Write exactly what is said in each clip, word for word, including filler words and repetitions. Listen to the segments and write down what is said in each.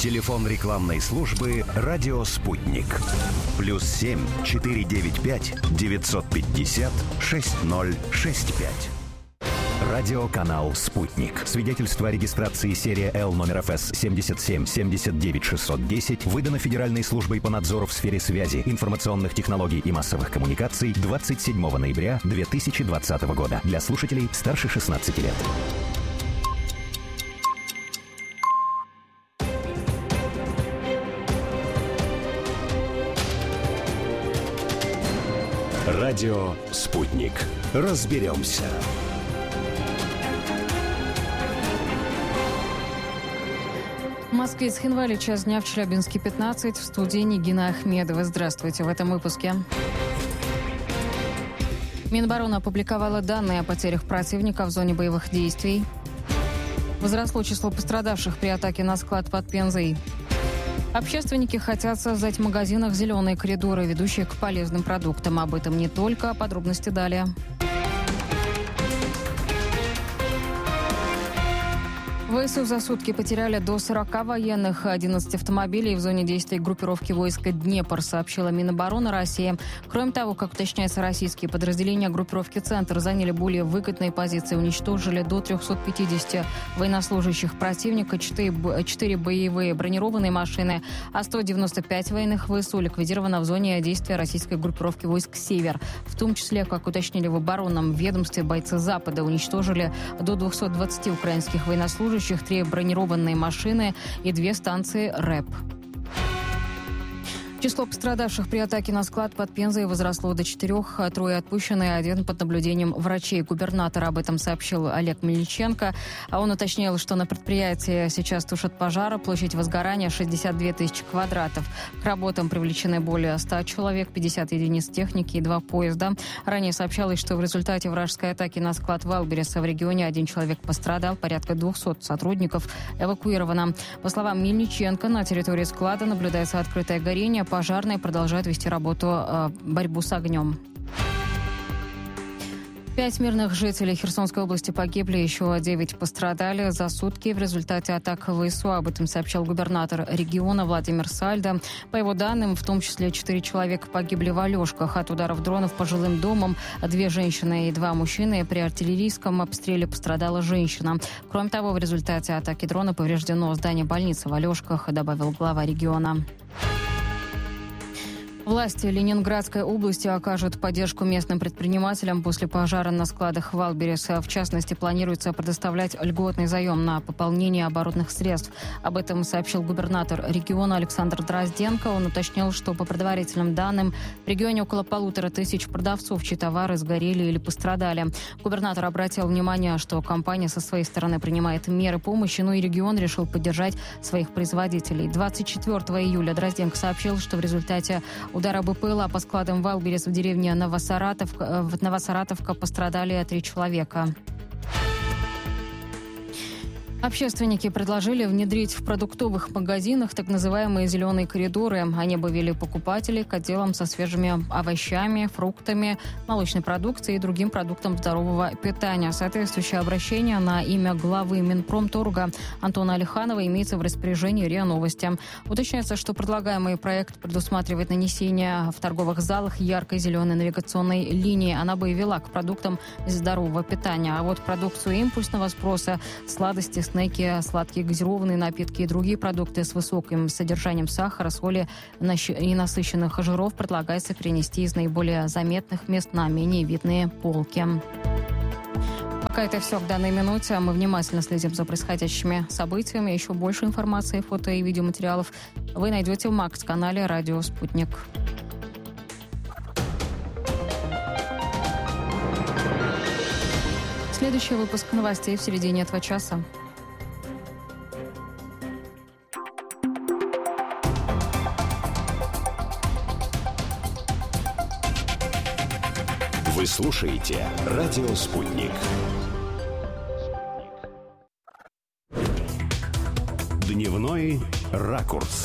Телефон рекламной службы «Радио Спутник». Плюс семь четыре девять пять девятьсот пятьдесят шесть ноль шесть пять. Радиоканал «Спутник». Свидетельство о регистрации серия Л номер эф эс семь семь семь девять шесть десять выдано Федеральной службой по надзору в сфере связи, информационных технологий и массовых коммуникаций двадцать седьмого ноября две тысячи двадцатого года. Для слушателей старше шестнадцати лет. Радио «Спутник». Разберемся. В Москве с Хинвали, час дня, в Челябинске пятнадцать. В студии Нигина Ахмедова. Здравствуйте в этом выпуске. Минобороны опубликовала данные о потерях противника в зоне боевых действий. Возросло число пострадавших при атаке на склад под Пензой. Общественники хотят создать в магазинах зеленые коридоры, ведущие к полезным продуктам. Об этом не только, а подробности далее. ВСУ за сутки потеряли до сорока военных, одиннадцать автомобилей в зоне действий группировки войска «Днепр», сообщила Минобороны России. Кроме того, как уточняется, российские подразделения группировки «Центр» заняли более выгодные позиции, уничтожили до трехсот пятидесяти военнослужащих противника, четыре боевые бронированные машины, а сто девяносто пять военных ВСУ ликвидировано в зоне действия российской группировки войск «Север». В том числе, как уточнили в оборонном ведомстве, бойцы Запада уничтожили до двухсот двадцати украинских военнослужащих, три бронированные машины и две станции РЭП. Число пострадавших при атаке на склад под Пензой возросло до четырех, трое отпущены, один под наблюдением врачей. Губернатор об этом сообщил Олег Мельниченко. А он уточнил, что на предприятии сейчас тушат пожары, площадь возгорания шестьдесят две тысячи квадратов. К работам привлечены более ста человек, пятьдесят единиц техники и два поезда. Ранее сообщалось, что в результате вражеской атаки на склад Валбереса в регионе один человек пострадал, порядка двухсот сотрудников эвакуировано. По словам Мельниченко, на территории склада наблюдается открытое горение. Пожарные продолжают вести работу, э, борьбу с огнем. Пять мирных жителей Херсонской области погибли, еще девять пострадали за сутки в результате атак ВСУ. Об этом сообщал губернатор региона Владимир Сальдо. По его данным, в том числе четыре человека погибли в Алешках от ударов дронов по жилым домам. Две женщины и два мужчины. При артиллерийском обстреле пострадала женщина. Кроме того, в результате атаки дрона повреждено здание больницы в Алешках, добавил глава региона. Власти Ленинградской области окажут поддержку местным предпринимателям после пожара на складах Валбереса. В частности, планируется предоставлять льготный заем на пополнение оборотных средств. Об этом сообщил губернатор региона Александр Дрозденко. Он уточнил, что по предварительным данным в регионе около полутора тысяч продавцов, чьи товары сгорели или пострадали. Губернатор обратил внимание, что компания со своей стороны принимает меры помощи, но и регион решил поддержать своих производителей. двадцать четвёртого июля Дрозденко сообщил, что в результате удара БПЛА по складам Валберес в деревне Новосаратовка, в Новосаратовка пострадали три человека. Общественники предложили внедрить в продуктовых магазинах так называемые «зеленые коридоры». Они бы вели покупателей к отделам со свежими овощами, фруктами, молочной продукцией и другим продуктам здорового питания. Соответствующее обращение на имя главы Минпромторга Антона Алиханова имеется в распоряжении РИА Новости. Уточняется, что предлагаемый проект предусматривает нанесение в торговых залах яркой зеленой навигационной линии. Она бы и вела к продуктам здорового питания. А вот продукцию импульсного спроса, сладости, снеки, сладкие газированные напитки и другие продукты с высоким содержанием сахара, соли и насыщенных жиров предлагается перенести из наиболее заметных мест на менее видные полки. Пока это все к данной минуте. Мы внимательно следим за происходящими событиями. Еще больше информации, фото и видеоматериалов вы найдете в Макс-канале «Радио Спутник». Следующий выпуск новостей в середине этого часа. Вы слушаете «Радио Спутник». Дневной ракурс.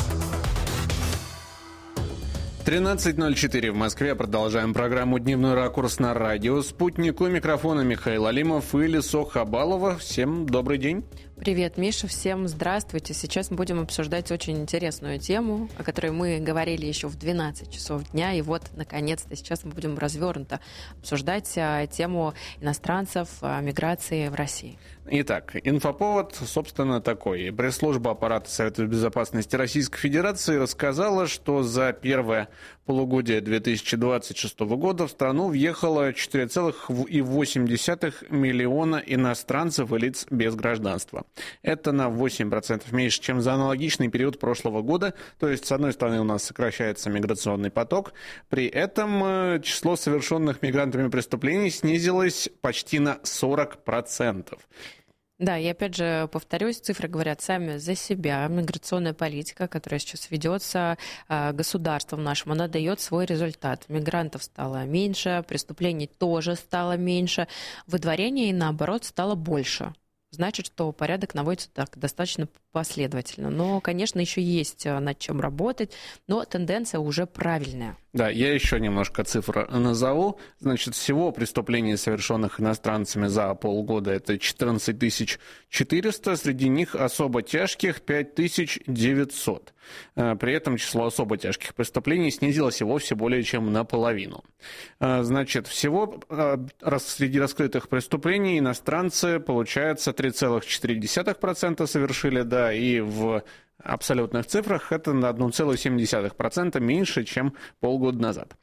тринадцать ноль четыре в Москве. Продолжаем программу «Дневной ракурс» на радио «Спутник». У микрофона Михаил Алимов и Лисо Хабалова. Всем добрый день. Привет, Миша, всем здравствуйте. Сейчас мы будем обсуждать очень интересную тему, о которой мы говорили еще в двенадцать часов дня, и вот, наконец-то, сейчас мы будем развернуто обсуждать тему иностранцев, миграции в России. Итак, инфоповод, собственно, такой. Пресс-служба аппарата Совета безопасности Российской Федерации рассказала, что за первое полугодие две тысячи двадцать шестого года в страну въехало четыре целых восемь десятых миллиона иностранцев и лиц без гражданства. Это на восемь процентов меньше, чем за аналогичный период прошлого года. То есть, с одной стороны, у нас сокращается миграционный поток. При этом число совершенных мигрантами преступлений снизилось почти на сорок процентов. Да, и опять же повторюсь, цифры говорят сами за себя. Миграционная политика, которая сейчас ведется государством нашим, она дает свой результат. Мигрантов стало меньше, преступлений тоже стало меньше, выдворений, наоборот, стало больше. Значит, что порядок наводится так достаточно последовательно. Но, конечно, еще есть над чем работать, но тенденция уже правильная. Да, я еще немножко цифр назову. Значит, всего преступлений, совершенных иностранцами за полгода, это четырнадцать тысяч четыреста, среди них особо тяжких пять тысяч девятьсот. При этом число особо тяжких преступлений снизилось и вовсе более чем наполовину. Значит, всего среди раскрытых преступлений иностранцы, получается, три целых четыре десятых процента совершили, да, и в абсолютных цифрах это на одна целая семь десятых процента меньше, чем полгода назад.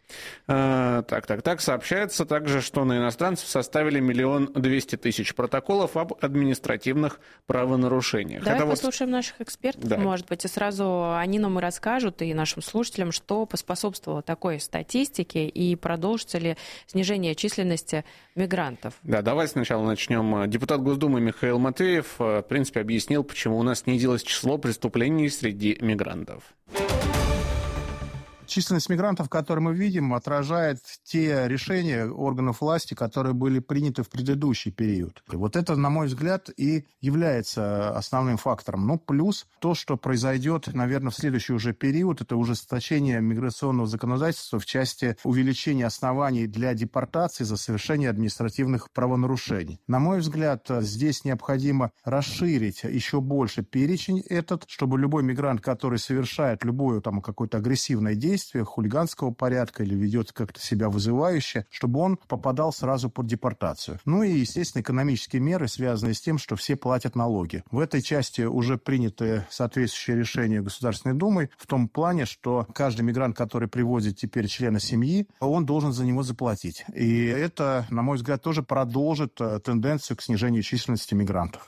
Так, так, так. Сообщается также, что на иностранцев составили миллион двести тысяч протоколов об административных правонарушениях. Давай это послушаем вот... наших экспертов, да. Может быть, и сразу они нам и расскажут, и нашим слушателям, что поспособствовало такой статистике, и продолжится ли снижение численности мигрантов. Да, давай сначала начнем. Депутат Госдумы Михаил Матвеев, в принципе, объяснил, почему у нас снизилось число преступлений среди мигрантов. Численность мигрантов, которую мы видим, отражает те решения органов власти, которые были приняты в предыдущий период. И вот это, на мой взгляд, и является основным фактором. Ну, плюс то, что произойдет, наверное, в следующий уже период, это ужесточение миграционного законодательства в части увеличения оснований для депортации за совершение административных правонарушений. На мой взгляд, здесь необходимо расширить еще больше перечень этот, чтобы любой мигрант, который совершает любое там какое-то агрессивное действие, хулиганского порядка или ведет как-то себя вызывающе, чтобы он попадал сразу под депортацию. Ну и, естественно, экономические меры, связанные с тем, что все платят налоги. В этой части уже приняты соответствующие решения Государственной Думой в том плане, что каждый мигрант, который привозит теперь члена семьи, он должен за него заплатить. И это, на мой взгляд, тоже продолжит тенденцию к снижению численности мигрантов.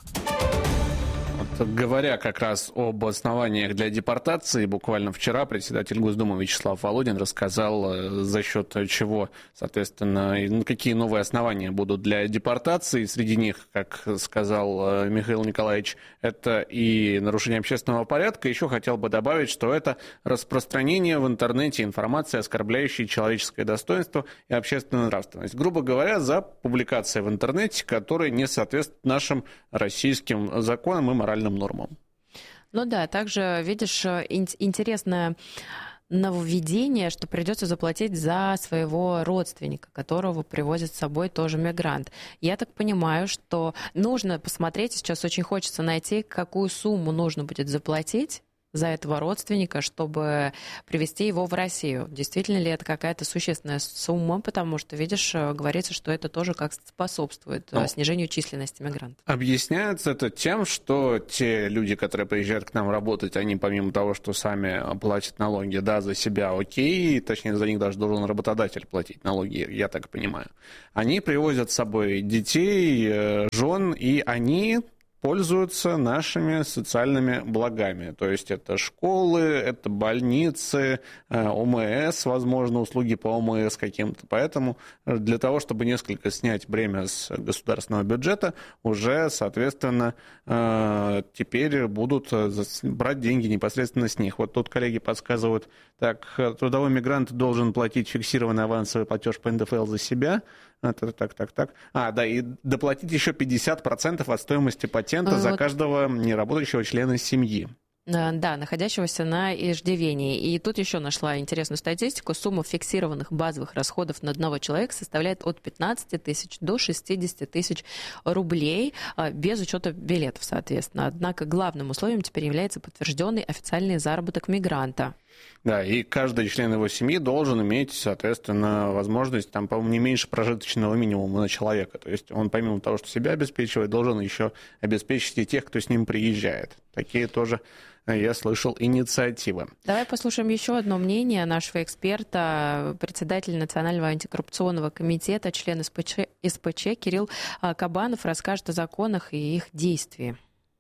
Говоря как раз об основаниях для депортации, буквально вчера председатель Госдумы Вячеслав Володин рассказал, за счет чего, соответственно, какие новые основания будут для депортации. Среди них, как сказал Михаил Николаевич, это и нарушение общественного порядка. Еще хотел бы добавить, что это распространение в интернете информации, оскорбляющей человеческое достоинство и общественную нравственность. Грубо говоря, за публикации в интернете, которые не соответствуют нашим российским законам и моральным нормам. Ну да, также, видишь, интересное нововведение, что придется заплатить за своего родственника, которого привозит с собой тоже мигрант. Я так понимаю, что нужно посмотреть, сейчас очень хочется найти, какую сумму нужно будет заплатить за этого родственника, чтобы привезти его в Россию. Действительно ли это какая-то существенная сумма, потому что, видишь, говорится, что это тоже как способствует ну, снижению численности мигрантов. Объясняется это тем, что те люди, которые приезжают к нам работать, они помимо того, что сами платят налоги, да, за себя, окей, точнее, за них даже должен работодатель платить налоги, я так понимаю. Они привозят с собой детей, жен, и они пользуются нашими социальными благами. То есть это школы, это больницы, ОМС, возможно, услуги по ОМС каким-то. Поэтому для того, чтобы несколько снять бремя с государственного бюджета, уже, соответственно, теперь будут брать деньги непосредственно с них. Вот тут коллеги подсказывают, так, трудовой мигрант должен платить фиксированный авансовый платеж по эн дэ эф эл за себя. Так, так, так, так. А, да, и доплатить еще пятьдесят процентов от стоимости патента а, за вот... каждого неработающего члена семьи. Да, находящегося на иждивении. И тут еще нашла интересную статистику. Сумма фиксированных базовых расходов на одного человека составляет от пятнадцати тысяч до шестидесяти тысяч рублей, без учета билетов, соответственно. Однако главным условием теперь является подтвержденный официальный заработок мигранта. Да, и каждый член его семьи должен иметь, соответственно, возможность, там, по-моему, не меньше прожиточного минимума на человека. То есть он, помимо того, что себя обеспечивает, должен еще обеспечить и тех, кто с ним приезжает. Такие тоже, я слышал, инициативы. Давай послушаем еще одно мнение нашего эксперта, председателя Национального антикоррупционного комитета, член СПЧ, СПЧ Кирилл Кабанов расскажет о законах и их действии.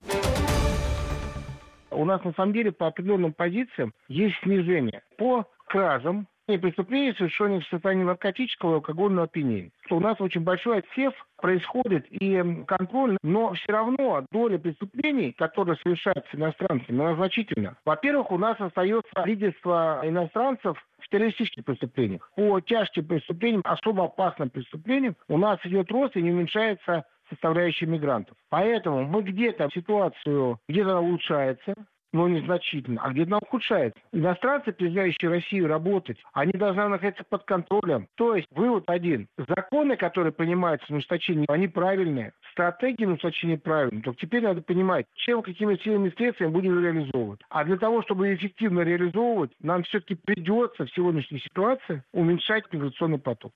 У нас, на самом деле, по определенным позициям есть снижение по кражам и преступлениям, совершенных в состоянии наркотического и алкогольного опьянения. У нас очень большой отсев происходит и контроль, но все равно доля преступлений, которые совершаются иностранцами, она значительна. Во-первых, у нас остается лидерство иностранцев в террористических преступлениях. По тяжким преступлениям, особо опасным преступлениям у нас идет рост и не уменьшается составляющая мигрантов. Поэтому мы где-то ситуацию, где-то она улучшается, но незначительно, а где-то она ухудшается. Иностранцы, приезжающие в Россию работать, они должны находиться под контролем. То есть вывод один. Законы, которые принимаются на ужесточение, они правильные. Стратегии на ужесточение правильные. Только теперь надо понимать, чем, какими силами и средствами будем реализовывать. А для того, чтобы эффективно реализовывать, нам все-таки придется в сегодняшней ситуации уменьшать миграционный поток.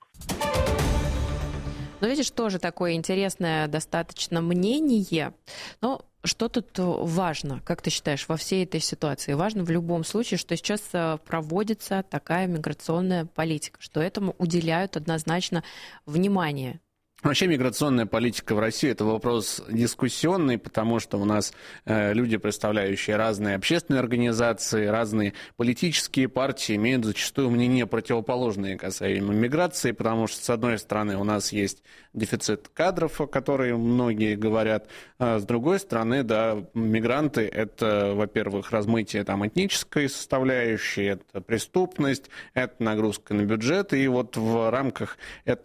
Ну, видишь, тоже такое интересное достаточно мнение. Но что тут важно, как ты считаешь, во всей этой ситуации? Важно в любом случае, что сейчас проводится такая миграционная политика, что этому уделяют однозначно внимание. Вообще миграционная политика в России – это вопрос дискуссионный, потому что у нас э, люди, представляющие разные общественные организации, разные политические партии, имеют зачастую мнения противоположные касаемо миграции, потому что, с одной стороны, у нас есть дефицит кадров, о которых многие говорят, а с другой стороны, да, мигранты – это, во-первых, размытие там, этнической составляющей, это преступность, это нагрузка на бюджет, и вот в рамках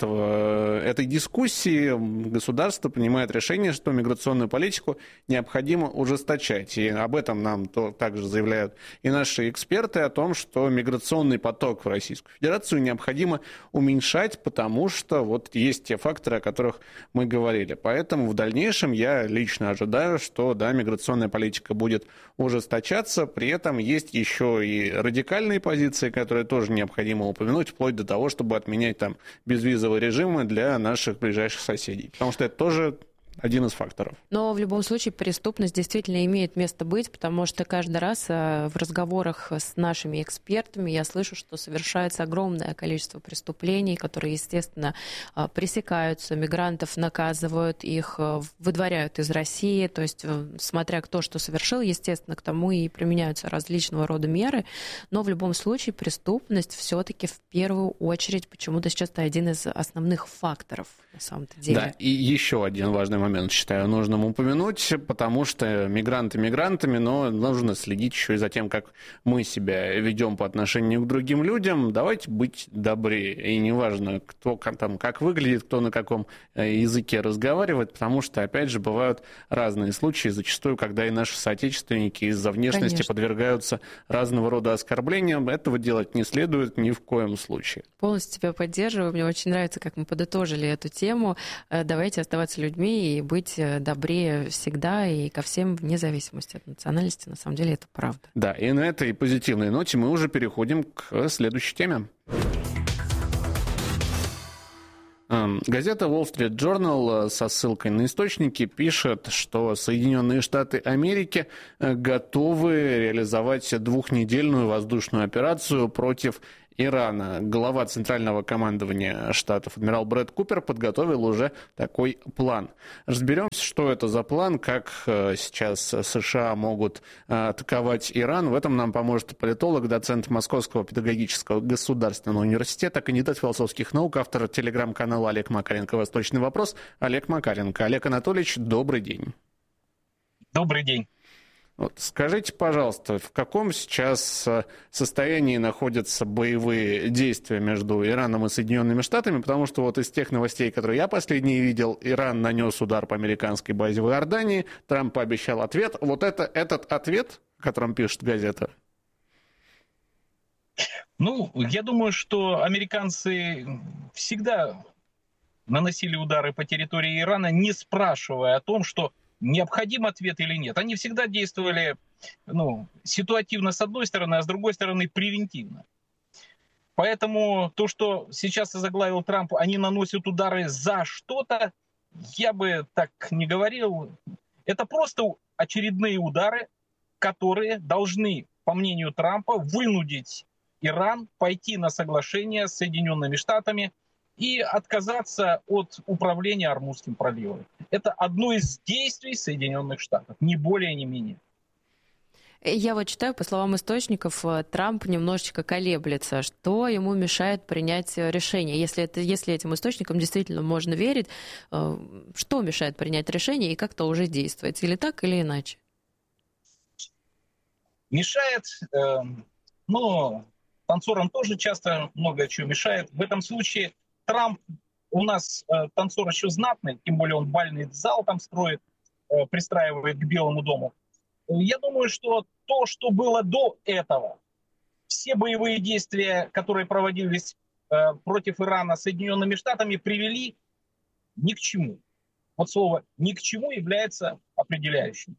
этого, этой дискуссии государство принимает решение, что миграционную политику необходимо ужесточать. И об этом нам то, также заявляют и наши эксперты, о том, что миграционный поток в Российскую Федерацию необходимо уменьшать, потому что вот есть те факторы, о которых мы говорили. Поэтому в дальнейшем я лично ожидаю, что да, миграционная политика будет ужесточаться. При этом есть еще и радикальные позиции, которые тоже необходимо упомянуть, вплоть до того, чтобы отменять там безвизовые режимы для наших ближайших соседей. Потому что это тоже один из факторов. Но в любом случае преступность действительно имеет место быть, потому что каждый раз в разговорах с нашими экспертами я слышу, что совершается огромное количество преступлений, которые, естественно, пресекаются, мигрантов наказывают, их выдворяют из России, то есть смотря кто что совершил, естественно, к тому и применяются различного рода меры, но в любом случае преступность все-таки в первую очередь почему-то сейчас это один из основных факторов на самом-то деле. Да, и еще один важный момент, считаю, нужным упомянуть, потому что мигранты мигрантами, но нужно следить еще и за тем, как мы себя ведем по отношению к другим людям. Давайте быть добрее. И неважно, кто там как выглядит, кто на каком языке разговаривает, потому что, опять же, бывают разные случаи, зачастую, когда и наши соотечественники из-за внешности Конечно. подвергаются разного рода оскорблениям. Этого делать не следует ни в коем случае. Полностью тебя поддерживаю. Мне очень нравится, как мы подытожили эту тему. Давайте оставаться людьми и быть добрее всегда и ко всем вне зависимости от национальности. На самом деле это правда. Да, и на этой позитивной ноте мы уже переходим к следующей теме. Газета Wall Street Journal со ссылкой на источники пишет, что Соединенные Штаты Америки готовы реализовать двухнедельную воздушную операцию против Ирана. Глава Центрального командования Штатов адмирал Брэд Купер подготовил уже такой план. Разберемся, что это за план, как сейчас США могут атаковать Иран. В этом нам поможет политолог, доцент Московского педагогического государственного университета, кандидат философских наук, автор телеграм-канала Олег Макаренко «Восточный вопрос». Олег Макаренко. Олег Анатольевич, добрый день. Добрый день. Вот скажите, пожалуйста, в каком сейчас состоянии находятся боевые действия между Ираном и Соединенными Штатами? Потому что вот из тех новостей, которые я последние видел, Иран нанес удар по американской базе в Иордании, Трамп пообещал ответ. Вот это, этот ответ о котором пишет газета? Ну, я думаю, что американцы всегда наносили удары по территории Ирана, не спрашивая о том, что необходим ответ или нет. Они всегда действовали, ну, ситуативно с одной стороны, а с другой стороны превентивно. Поэтому то, что сейчас озаглавил Трамп, они наносят удары за что-то, я бы так не говорил. Это просто очередные удары, которые должны, по мнению Трампа, вынудить Иран пойти на соглашение с Соединенными Штатами и отказаться от управления Ормузским проливом. Это одно из действий Соединенных Штатов, ни более, ни менее. Я вот читаю, по словам источников, Трамп немножечко колеблется. Что ему мешает принять решение? Если, это, если этим источникам действительно можно верить, что мешает принять решение и как-то уже действовать? Или так, или иначе? Мешает, э, ну, танцорам тоже часто много чего мешает. В этом случае Трамп у нас э, танцор еще знатный, тем более он бальный зал там строит, э, пристраивает к Белому дому. Я думаю, что то, что было до этого, все боевые действия, которые проводились э, против Ирана Соединенными Штатами, привели ни к чему. Вот слово «ни к чему» является определяющим.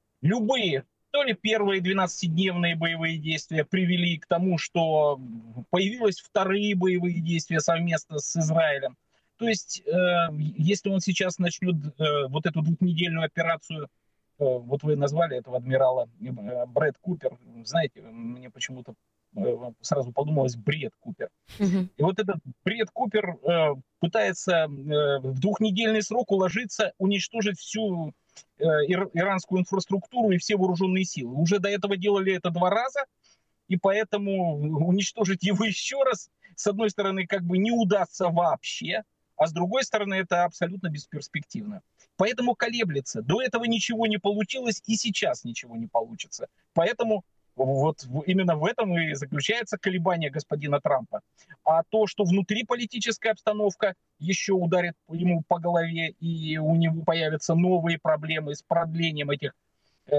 Любые, то ли первые двенадцатидневные боевые действия привели к тому, что появились вторые боевые действия совместно с Израилем. То есть, э, если он сейчас начнет э, вот эту двухнедельную операцию, вот вы назвали этого адмирала Брэд Купер. Знаете, мне почему-то сразу подумалось Бред Купер. Uh-huh. И вот этот Бред Купер э, пытается э, в двухнедельный срок уложиться, уничтожить всю э, ир- иранскую инфраструктуру и все вооруженные силы. Уже до этого делали это два раза, и поэтому уничтожить его еще раз, с одной стороны, как бы не удастся вообще, а с другой стороны, это абсолютно бесперспективно. Поэтому колеблется. До этого ничего не получилось, и сейчас ничего не получится. Поэтому вот именно в этом и заключается колебание господина Трампа. А то, что внутриполитическая обстановка еще ударит ему по голове, и у него появятся новые проблемы с продлением этих э,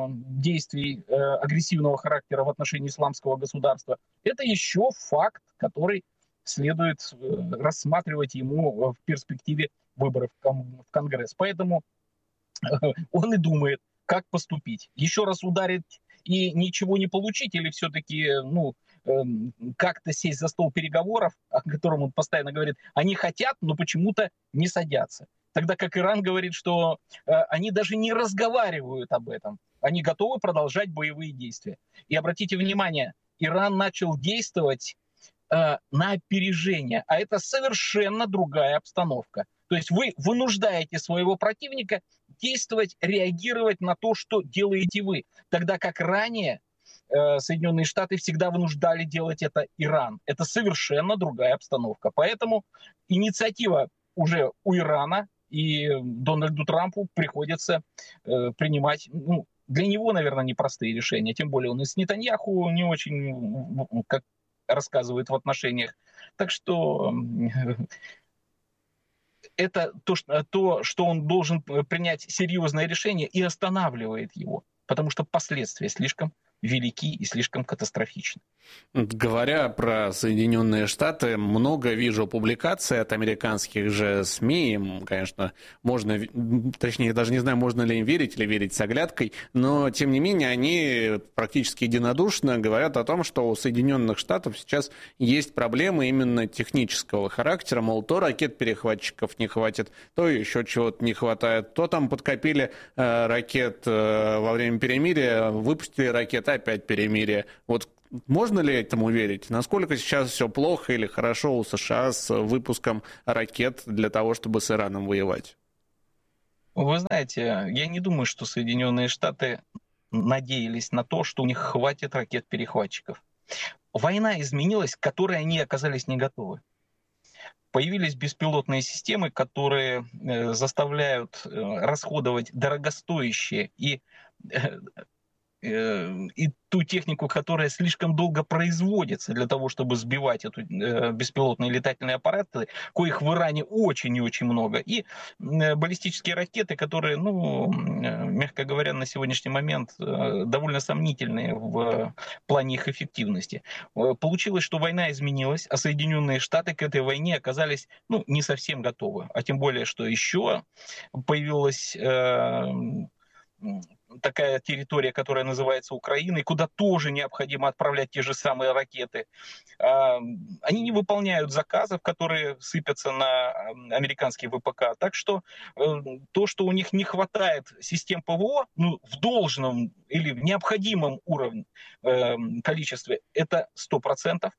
действий э, агрессивного характера в отношении исламского государства, это еще факт, который следует рассматривать ему в перспективе выборов в Конгресс. Поэтому он и думает, как поступить. Еще раз ударить и ничего не получить, или все-таки ну, как-то сесть за стол переговоров, о котором он постоянно говорит, они хотят, но почему-то не садятся. Тогда как Иран говорит, что они даже не разговаривают об этом. Они готовы продолжать боевые действия. И обратите внимание, Иран начал действовать на опережение, а это совершенно другая обстановка. То есть вы вынуждаете своего противника действовать, реагировать на то, что делаете вы, тогда как ранее э, Соединенные Штаты всегда вынуждали делать это Иран. Это совершенно другая обстановка. Поэтому инициатива уже у Ирана, и Дональду Трампу приходится э, принимать, ну, для него, наверное, непростые решения, тем более он и с Нетаньяху не очень, как рассказывает в отношениях. Так что это то, то, что он должен принять серьезное решение, и останавливает его, потому что последствия слишком велики и слишком катастрофичны. Говоря про Соединенные Штаты, много вижу публикаций от американских же СМИ. Им, конечно, можно, точнее, даже не знаю, можно ли им верить или верить с оглядкой, но, тем не менее, они практически единодушно говорят о том, что у Соединенных Штатов сейчас есть проблемы именно технического характера, мол, то ракет-перехватчиков не хватит, то еще чего-то не хватает, то там подкопили э, ракет э, во время перемирия, выпустили ракеты, опять перемирие. Вот можно ли этому верить? Насколько сейчас все плохо или хорошо у США с выпуском ракет для того, чтобы с Ираном воевать? Вы знаете, я не думаю, что Соединенные Штаты надеялись на то, что у них хватит ракет-перехватчиков. Война изменилась, к которой они оказались не готовы. Появились беспилотные системы, которые заставляют расходовать дорогостоящие и и ту технику, которая слишком долго производится для того, чтобы сбивать эту беспилотные летательные аппараты, коих в Иране очень и очень много, и баллистические ракеты, которые, ну, мягко говоря, на сегодняшний момент довольно сомнительные в плане их эффективности. Получилось, что война изменилась, а Соединенные Штаты к этой войне оказались, ну, не совсем готовы. А тем более, что еще появилась такая территория, которая называется Украиной, куда тоже необходимо отправлять те же самые ракеты. Они не выполняют заказов, которые сыпятся на американский ВПК. Так что то, что у них не хватает систем ПВО, ну, в должном или в необходимом уровне количестве, это сто процентов.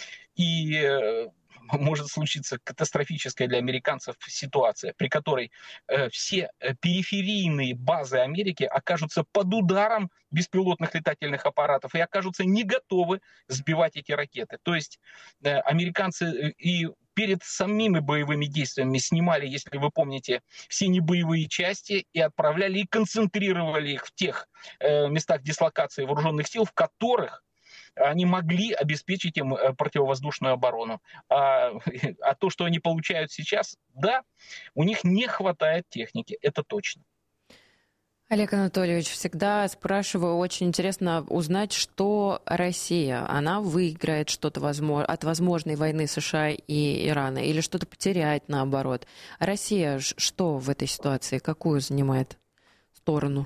И может случиться катастрофическая для американцев ситуация, при которой э, все периферийные базы Америки окажутся под ударом беспилотных летательных аппаратов и окажутся не готовы сбивать эти ракеты. То есть э, американцы и перед самими боевыми действиями снимали, если вы помните, все небоевые части и отправляли и концентрировали их в тех э, местах дислокации вооруженных сил, в которых они могли обеспечить им противовоздушную оборону. А, а то, что они получают сейчас, да, у них не хватает техники, это точно. Олег Анатольевич, всегда спрашиваю, очень интересно узнать, что Россия, она выиграет что-то от возможной войны США и Ирана или что-то потеряет наоборот. Россия что в этой ситуации, какую занимает сторону?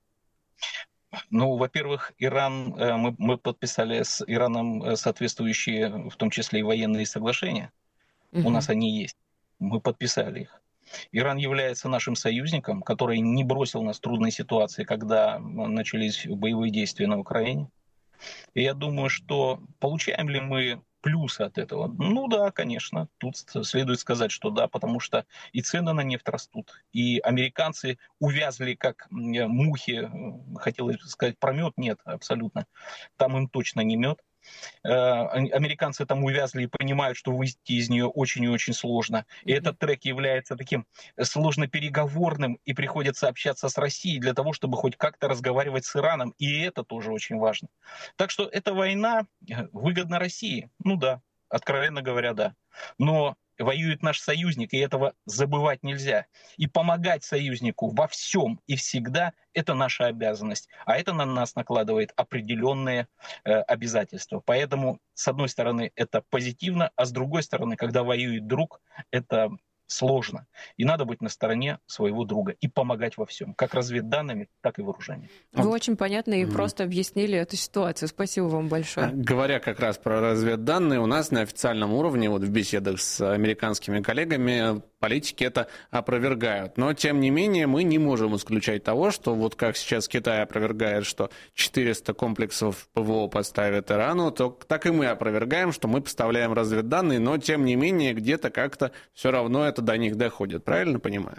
Ну, во-первых, Иран, мы, мы подписали с Ираном соответствующие, в том числе и военные соглашения. Угу. У нас они есть. Мы подписали их. Иран является нашим союзником, который не бросил нас в трудной ситуации, когда начались боевые действия на Украине. И я думаю, что получаем ли мы плюсы от этого? Ну да, конечно. Тут следует сказать, что да, потому что и цены на нефть растут, и американцы увязли как мухи, хотел сказать про мед, нет, абсолютно. Там им точно не мед. Американцы там увязли и понимают, что выйти из нее очень и очень сложно. И этот трек является таким сложно переговорным, и приходится общаться с Россией для того, чтобы хоть как-то разговаривать с Ираном. И это тоже очень важно. Так что эта война выгодна России. Ну да, откровенно говоря, да. Но воюет наш союзник, и этого забывать нельзя. И помогать союзнику во всем и всегда – это наша обязанность. А это на нас накладывает определенные э, обязательства. Поэтому, с одной стороны, это позитивно, а с другой стороны, когда воюет друг, это сложно. И надо быть на стороне своего друга и помогать во всем, как разведданными, так и вооружением. Вы очень понятно и mm-hmm. просто объяснили эту ситуацию. Спасибо вам большое. Говоря как раз про разведданные, у нас на официальном уровне, вот в беседах с американскими коллегами, политики это опровергают. Но, тем не менее, мы не можем исключать того, что вот как сейчас Китай опровергает, что четыреста комплексов ПВО поставят Ирану, то так и мы опровергаем, что мы поставляем разведданные, но, тем не менее, где-то как-то все равно это до них доходит. Правильно понимаю?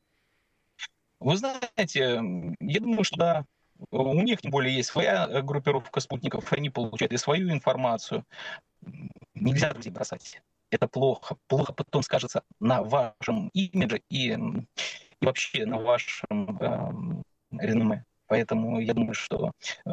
Вы знаете, я думаю, что да. У них, тем более, есть своя группировка спутников, они получают и свою информацию. Нельзя друзей бросать. Это плохо. Плохо потом скажется на вашем имидже и, и вообще на вашем э, реноме. Поэтому я думаю, что... Э,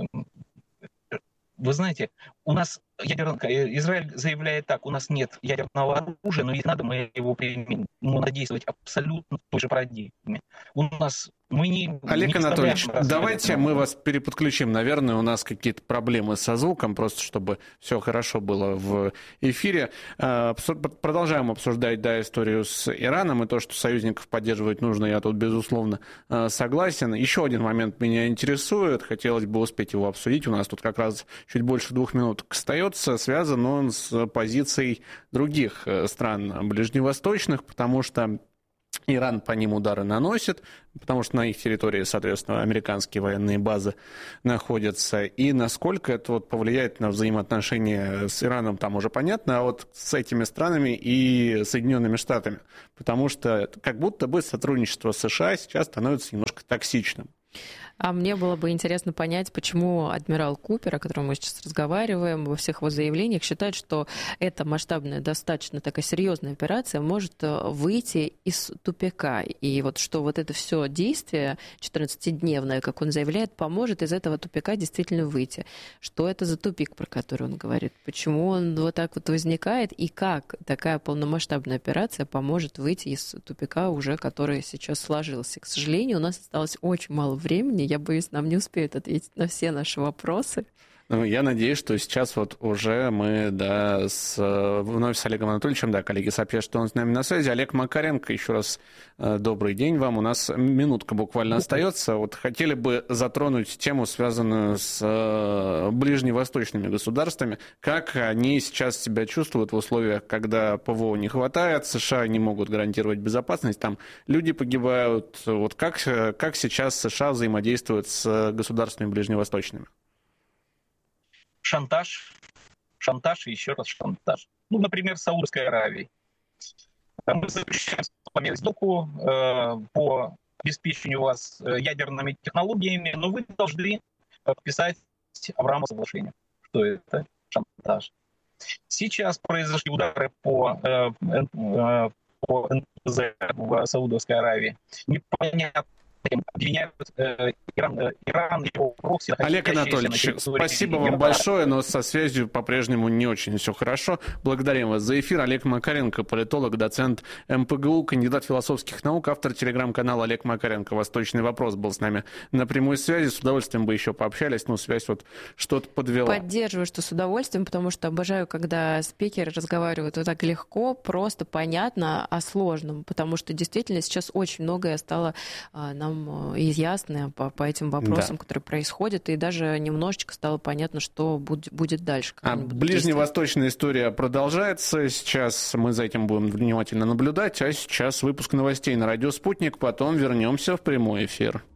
вы знаете, у нас ядерно... Израиль заявляет так, у нас нет ядерного оружия, но если надо, мы его применим. Мы надо действовать абсолютно в той же парадигме. У нас... Мы не, Олег не Анатольевич, давайте но... мы вас переподключим. Наверное, у нас какие-то проблемы со звуком, просто чтобы все хорошо было в эфире. Продолжаем обсуждать, да, историю с Ираном и то, что союзников поддерживать нужно, я тут, безусловно, согласен. Еще один момент меня интересует, хотелось бы успеть его обсудить. У нас тут как раз чуть больше двух минут остается. Связан он с позицией других стран ближневосточных, потому что Иран по ним удары наносит, потому что на их территории, соответственно, американские военные базы находятся. И насколько это вот повлияет на взаимоотношения с Ираном, там уже понятно, а вот с этими странами и Соединенными Штатами. Потому что как будто бы сотрудничество с США сейчас становится немножко токсичным. А мне было бы интересно понять, почему адмирал Купер, о котором мы сейчас разговариваем, во всех его заявлениях считает, что эта масштабная, достаточно такая серьезная операция может выйти из тупика. И вот что вот это все действие четырнадцатидневное, как он заявляет, поможет из этого тупика действительно выйти. Что это за тупик, про который он говорит? Почему он вот так вот возникает? И как такая полномасштабная операция поможет выйти из тупика уже, который сейчас сложился? К сожалению, у нас осталось очень мало времени. Я боюсь, нам не успеют ответить на все наши вопросы. Ну, я надеюсь, что сейчас вот уже мы, да, с, вновь с Олегом Анатольевичем, да, коллеги сообщают, что он с нами на связи. Олег Макаренко, еще раз добрый день вам. У нас минутка буквально остается. Вот хотели бы затронуть тему, связанную с ближневосточными государствами. Как они сейчас себя чувствуют в условиях, когда ПВО не хватает, США не могут гарантировать безопасность, там люди погибают. Вот как, как сейчас США взаимодействуют с государствами ближневосточными? Шантаж, шантаж и еще раз шантаж. Ну, например, с Саудовской Аравией. Мы заключаем с вами сделку э, по обеспечению вас ядерными технологиями, но вы должны подписать Авраамово соглашение. Что это? Шантаж. Сейчас произошли удары по, э, э, по эн пэ зэ в Саудовской Аравии. Непонятно. Обвиняют э, Иран, э, Иран его прокси. Олег Анатольевич, спасибо вам большое, но со связью по-прежнему не очень все хорошо. Благодарим вас за эфир. Олег Макаренко, политолог, доцент эм пэ гэ у, кандидат философских наук, автор телеграм-канала Олег Макаренко. «Восточный вопрос» был с нами на прямой связи. С удовольствием бы еще пообщались, но связь вот что-то подвела. Поддерживаю, что с удовольствием, потому что обожаю, когда спикеры разговаривают вот так легко, просто, понятно о сложном, потому что действительно сейчас очень многое стало а, нам изъясно по, по этим вопросам, да, которые происходят, и даже немножечко стало понятно, что будет, будет дальше. А ближневосточная история продолжается. Сейчас мы за этим будем внимательно наблюдать, а сейчас выпуск новостей на радио «Спутник», потом вернемся в прямой эфир.